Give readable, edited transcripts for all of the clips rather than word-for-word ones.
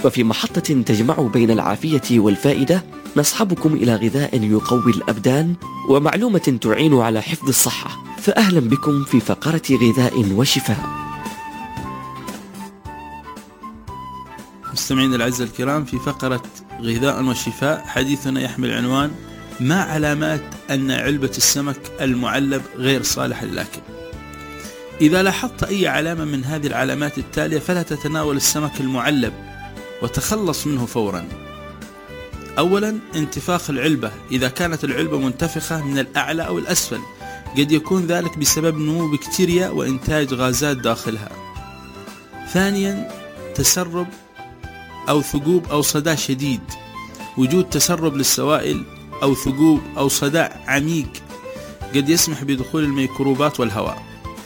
وفي محطة تجمع بين العافية والفائدة نصحبكم إلى غذاء يقوي الأبدان ومعلومة تعين على حفظ الصحة، فأهلا بكم في فقرة غذاء وشفاء. مستمعين الأعزاء الكرام، في فقرة غذاء وشفاء حديثنا يحمل عنوان: ما علامات أن علبة السمك المعلب غير صالحة للأكل؟ إذا لاحظت أي علامة من هذه العلامات التالية فلا تتناول السمك المعلب وتخلص منه فورا. أولا، انتفاخ العلبة. إذا كانت العلبة منتفخة من الأعلى أو الأسفل قد يكون ذلك بسبب نمو بكتيريا وإنتاج غازات داخلها. ثانيا، تسرب أو ثقوب أو صداع شديد. وجود تسرب للسوائل أو ثقوب أو صداع عميق قد يسمح بدخول الميكروبات والهواء.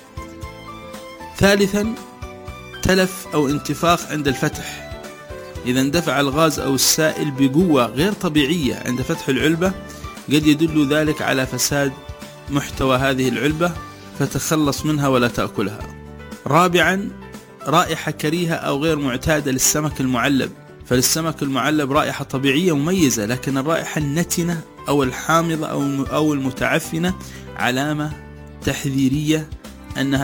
ثالثا، تلف أو انتفاخ عند الفتح. إذا اندفع الغاز أو السائل بقوة غير طبيعية عند فتح العلبة قد يدل ذلك على فساد محتوى هذه العلبة، فتخلص منها ولا تأكلها. رابعا، رائحة كريهة أو غير معتادة للسمك المعلب. فللسمك المعلب رائحة طبيعية مميزة، لكن الرائحة النتنة أو الحامضة أو المتعفنة علامة تحذيرية أنها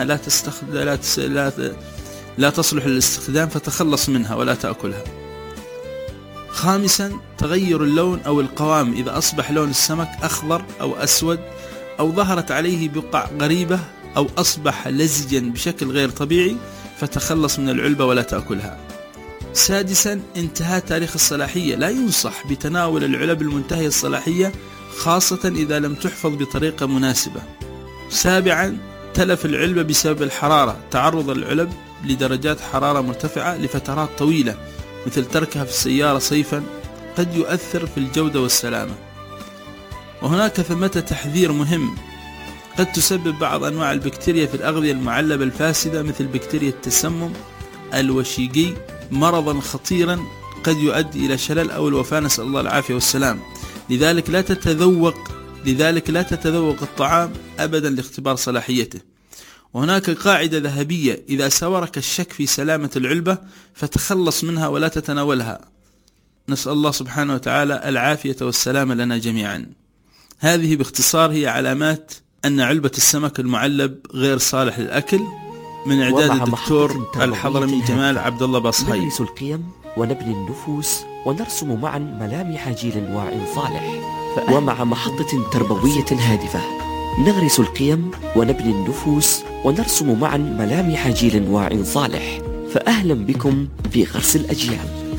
لا تصلح للاستخدام، فتخلص منها ولا تأكلها. خامسا، تغير اللون أو القوام. إذا أصبح لون السمك أخضر أو أسود أو ظهرت عليه بقع غريبة أو أصبح لزجا بشكل غير طبيعي فتخلص من العلبة ولا تأكلها. سادسا، انتهاء تاريخ الصلاحية. لا ينصح بتناول العلب المنتهية الصلاحية، خاصة إذا لم تحفظ بطريقة مناسبة. سابعا، تلف العلبة بسبب الحرارة. تعرض العلب لدرجات حرارة مرتفعة لفترات طويلة مثل تركها في السيارة صيفا قد يؤثر في الجودة والسلامة. وهناك ثمة تحذير مهم: قد تسبب بعض أنواع البكتيريا في الأغذية المعلبة الفاسدة مثل بكتيريا التسمم الوشيجي مرضا خطيرا قد يؤدي إلى شلل أو الوفاة، نسأل الله العافية والسلام. لذلك لا تتذوق الطعام أبدا لاختبار صلاحيته. وهناك قاعدة ذهبية: إذا سورك الشك في سلامة العلبة فتخلص منها ولا تتناولها. نسأل الله سبحانه وتعالى العافية والسلامة لنا جميعا. هذه باختصار هي علامات أن علبة السمك المعلب غير صالح للأكل، من إعداد الدكتور الحضرمي جمال عبد الله باصهي. ندرس القيم ونبني النفوس ونرسم معا ملامح جيل واع صالح. ومع محطة تربوية هادفة نغرس القيم ونبني النفوس ونرسم معا ملامح جيل واع صالح، فأهلا بكم في غرس الأجيال.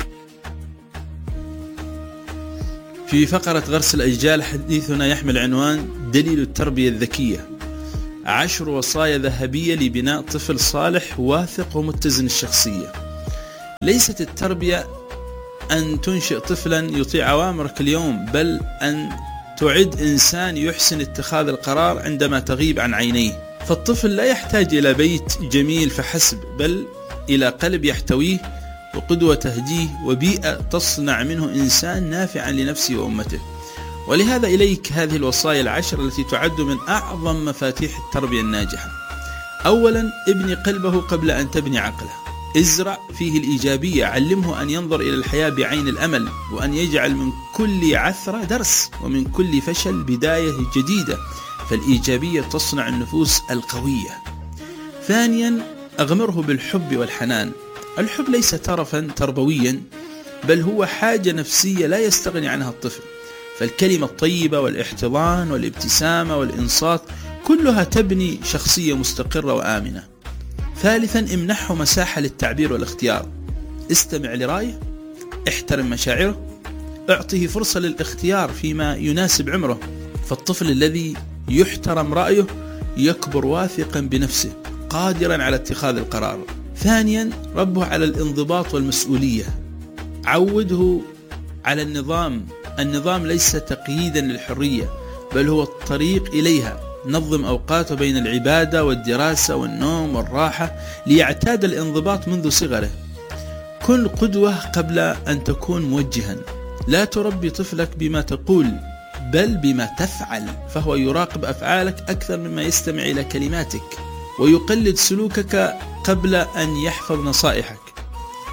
في فقرة غرس الأجيال حديثنا يحمل عنوان: دليل التربية الذكية، 10 وصايا ذهبية لبناء طفل صالح واثق ومتزن الشخصية. ليست التربية أن تنشئ طفلا يطيع أوامرك اليوم، بل أن تعد إنسان يحسن اتخاذ القرار عندما تغيب عن عينيه. فالطفل لا يحتاج إلى بيت جميل فحسب، بل إلى قلب يحتويه وقدوة تهديه وبيئة تصنع منه إنسان نافعا لنفسه وأمته. ولهذا إليك هذه الوصايا 10 التي تعد من أعظم مفاتيح التربية الناجحة. أولا، ابني قلبه قبل أن تبني عقله. ازرع فيه الإيجابية، علمه أن ينظر إلى الحياة بعين الأمل، وأن يجعل من كل عثرة درس ومن كل فشل بداية جديدة، فالإيجابية تصنع النفوس القوية. ثانيا، أغمره بالحب والحنان. الحب ليس ترفا تربويا، بل هو حاجة نفسية لا يستغني عنها الطفل. فالكلمة الطيبة والاحتضان والابتسامة والإنصات كلها تبني شخصية مستقرة وآمنة. ثالثا، امنحه مساحة للتعبير والاختيار. استمع لرأيه، احترم مشاعره، اعطه فرصة للاختيار فيما يناسب عمره. فالطفل الذي يحترم رأيه يكبر واثقا بنفسه قادرا على اتخاذ القرار. ثانيا، ربه على الانضباط والمسؤولية. عوده على النظام ليس تقييدا للحرية، بل هو الطريق إليها. نظم أوقاته بين العبادة والدراسة والنوم والراحة ليعتاد الانضباط منذ صغره. كن قدوة قبل أن تكون موجها. لا تربي طفلك بما تقول بل بما تفعل، فهو يراقب أفعالك أكثر مما يستمع إلى كلماتك، ويقلد سلوكك قبل أن يحفظ نصائحك.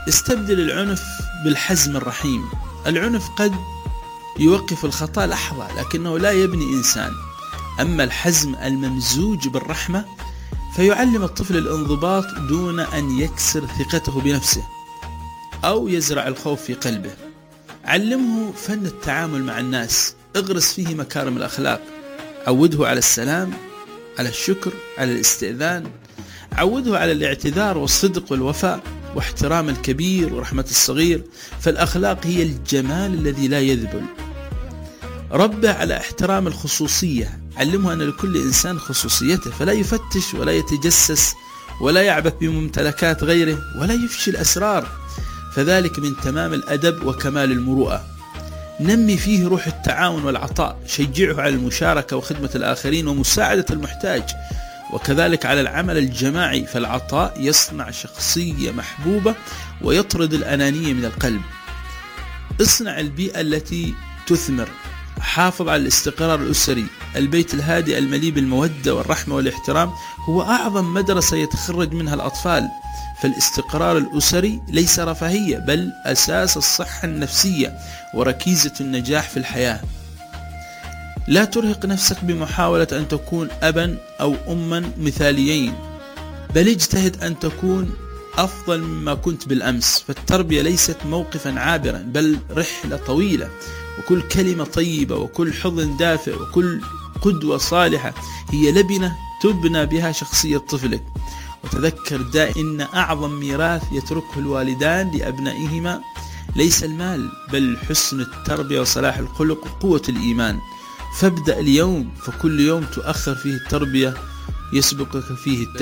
استبدل العنف بالحزم الرحيم. العنف قد يوقف الخطأ لحظة لكنه لا يبني إنسان، أما الحزم الممزوج بالرحمة فيعلم الطفل الانضباط دون أن يكسر ثقته بنفسه أو يزرع الخوف في قلبه. علمه فن التعامل مع الناس، اغرس فيه مكارم الأخلاق، عوده على السلام، على الشكر، على الاستئذان، عوده على الاعتذار والصدق والوفاء واحترام الكبير ورحمة الصغير، فالأخلاق هي الجمال الذي لا يذبل. ربه على احترام الخصوصية، علمه أن لكل إنسان خصوصيته، فلا يفتش ولا يتجسس ولا يعبث بممتلكات غيره ولا يفشي الأسرار، فذلك من تمام الأدب وكمال المروءة. نمي فيه روح التعاون والعطاء، شجعه على المشاركة وخدمة الآخرين ومساعدة المحتاج، وكذلك على العمل الجماعي، فالعطاء يصنع شخصية محبوبة ويطرد الأنانية من القلب. اصنع البيئة التي تثمر، حافظ على الاستقرار الأسري. البيت الهادئ المليء بالمودة والرحمة والاحترام هو أعظم مدرسة يتخرج منها الأطفال، فالاستقرار الأسري ليس رفاهية بل أساس الصحة النفسية وركيزة النجاح في الحياة. لا ترهق نفسك بمحاولة أن تكون أبا أو أما مثاليين، بل اجتهد أن تكون أفضل مما كنت بالأمس، فالتربية ليست موقفا عابرا بل رحلة طويلة، وكل كلمة طيبة وكل حضن دافئ وكل قدوة صالحة هي لبنة تبنى بها شخصية طفلك. وتذكر دائما أن أعظم ميراث يتركه الوالدان لأبنائهما ليس المال بل حسن التربية وصلاح الخلق وقوة الإيمان. فابدأ اليوم، فكل يوم تؤخر فيه التربية يسبقك فيه التأثير.